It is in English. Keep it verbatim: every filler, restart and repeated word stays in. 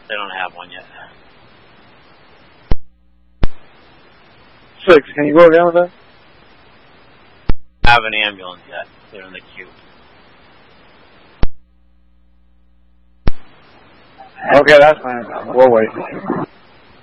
They don't have one yet. Six, can you go again with that? Have an ambulance yet. They're in the queue. Okay, that's fine. We'll wait.